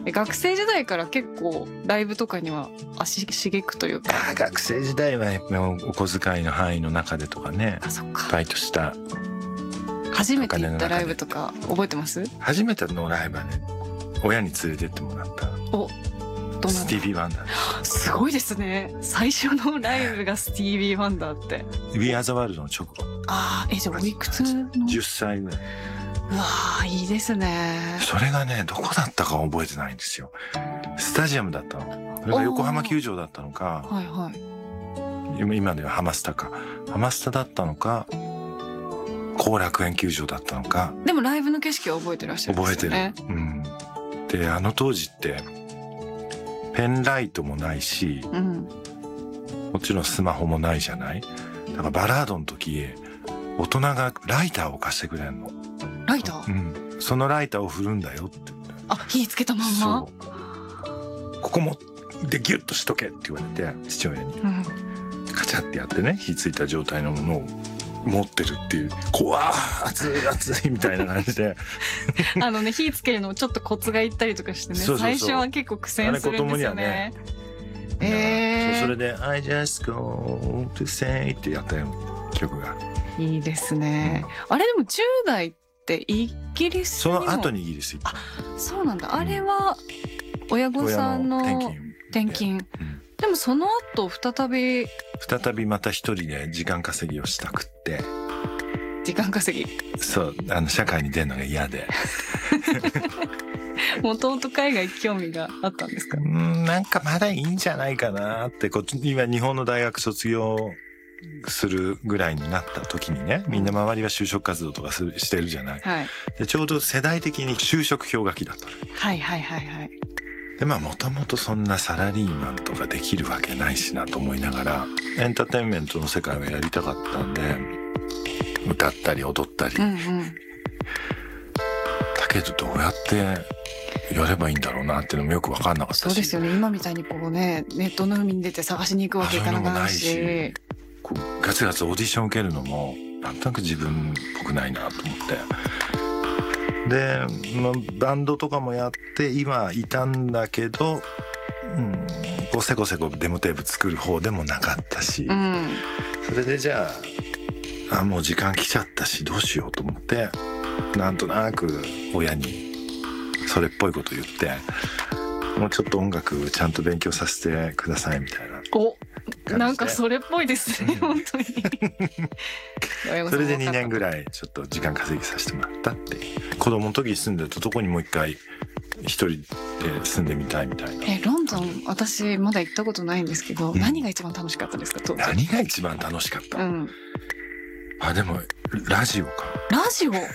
学生時代から結構ライブとかには足しげくというか。 学生時代はお小遣いの範囲の中でとかね。 あ、そっか。 バイトした初めて行ったライブとか覚えてます？ 初めてのライブはね、親に連れてってもらった。 お、どんなスティービー・ワンダー。 すごいですね。最初のライブがスティービー・ワンダーって。 We Are the World の直後。 ああ、じゃあおいくつの ？10歳ぐらい。 うわー、いいですね。 それがね、どこだったか覚えてないんですよ。スタジアムだったの。それが横浜球場だったのか、 はいはい。 今ではハマスタか。ハマスタだったのか、後楽園球場だったのか。 でもライブの景色は覚えてらっしゃるんですよね。 覚えてる。うん。で、あの当時って、ペンライトもないし、 うん、 もちろんスマホもないじゃない？だからバラードの時、大人がライターを貸してくれんの。 ライター？ うん。そのライターを振るんだよって言って。 あ、火つけたまんま？ そう。ここも、でギュッとしとけって言われて、父親に。 うん、 カチャってやってね、火ついた状態のものを持ってるっていう、怖ー、熱い熱いみたいな感じで。 火つけるのもちょっとコツがいったりとかしてね。 そうそうそう、 最初は結構苦戦するんですよね。 それで、I just go to say ってやったよ、曲が。 いいですね。あれでも10代ってイギリスにも。 その後にイギリス行った。 あ、そうなんだ。あれは親御さんの転勤。でもその後再びまた一人で時間稼ぎをしたくって。 時間稼ぎ。 そう、社会に出るのが嫌で。 もともと海外興味があったんですか？ なんかまだいいんじゃないかなって、今日本の大学卒業するぐらいになった時にね、みんな周りは就職活動とかしてるじゃない。 はい。 で、ちょうど世代的に就職氷河期だったの。 はいはいはいはい。 で、もともとそんなサラリーマンとかできるわけないしなと思いながら、エンターテインメントの世界をやりたかったんで、歌ったり踊ったり。 うんうん。 だけどどうやってやればいいんだろうなっていうのもよく分かんなかったし。 そうですよね。今みたいにこうね、ネットの海に出て探しに行くわけいかないし。 こうガツガツオーディション受けるのもなんとなく自分っぽくないなと思って。で、バンドとかもやって今いたんだけど、こうせこせこデモテープ作る方でもなかったし、それでじゃあもう時間来ちゃったしどうしようと思って、なんとなく親にそれっぽいこと言って、もうちょっと音楽ちゃんと勉強させてくださいみたいな。 なんかそれっぽいですね、本当に。 それで2年ぐらいちょっと時間稼ぎさせてもらったって。子供の時に住んでたとこにもう一回一人で住んでみたいみたいな。 ロンドン私まだ行ったことないんですけど、何が一番楽しかったですか？ 何が一番楽しかった？でもラジオか。ラジオ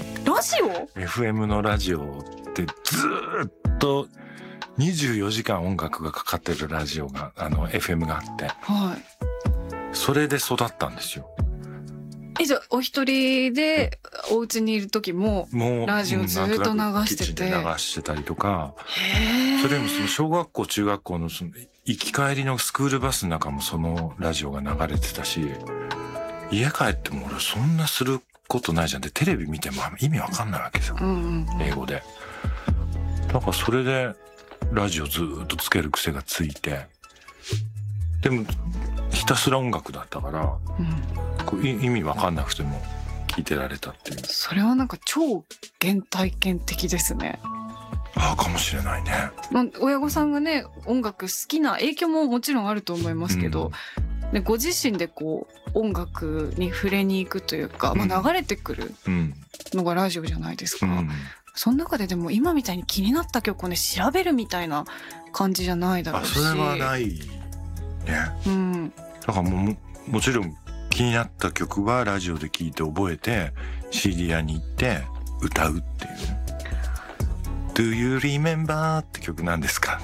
FM のラジオってずっと24時間音楽がかかってるラジオがFM があって、はい、それで育ったんですよ。 じゃあお一人でお家にいる時もラジオずっと流してて、 流してたりとか、それでもその小学校中学校のその行き帰りのスクールバスの中もそのラジオが流れてたし、家帰っても俺そんなすることないじゃん。でテレビ見ても意味わかんないわけさ、英語で。だからそれでラジオずっとつける癖がついて、でもひたすら音楽だったから、意味わかんなくても聞いてられたっていう。それはなんか超原体験的ですね。かもしれないね。親御さんがね音楽好きな影響ももちろんあると思いますけど、でご自身でこう音楽に触れに行くというか、流れてくるのがラジオじゃないですか。その中ででも今みたいに気になった曲をね調べるみたいな感じじゃないだろうし。それはないね。だからもちろん気になった曲はラジオで聴いて覚えて CD 屋に行って歌うっていうね。Do you remember って曲なんですか？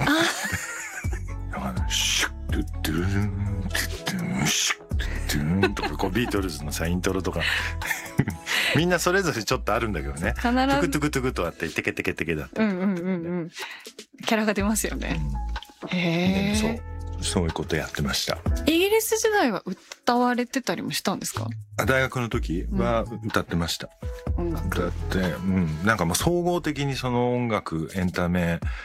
シュッドゥドゥルンドゥドゥシュッドゥドゥンとかこうビートルズのさイントロとかみんなそれぞれちょっとあるんだけどね。トゥクトゥクトゥクとあってテケテケテケだって。キャラが出ますよね。へえ。そういうことやってました。イギリス時代は歌われてたりもしたんですか？大学の時は歌ってました。音楽。歌って、なんかもう総合的にその音楽エンタメ